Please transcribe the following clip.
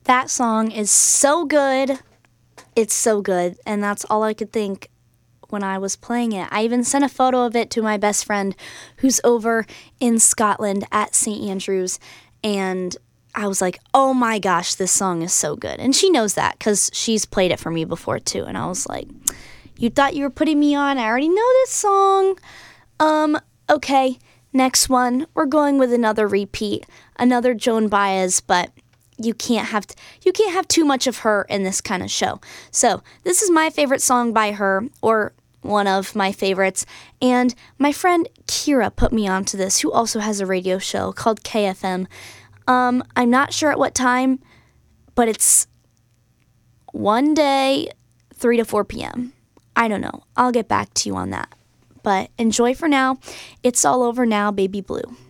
That song is so good. It's so good, and that's all I could think when I was playing it. I even sent a photo of it to my best friend who's over in Scotland at St. Andrews, and I was like, oh my gosh, this song is so good. And she knows that because she's played it for me before too, and I was like, you thought you were putting me on? I already know this song. Okay, next one. We're going with another repeat, another Joan Baez, but you can't have too much of her in this kind of show. So this is my favorite song by her, or one of my favorites, and my friend Kira put me onto this, who also has a radio show called KFM. I'm not sure at what time, but it's one day, 3 to 4 p.m. I don't know. I'll get back to you on that. But enjoy for now. It's all over now, Baby Blue.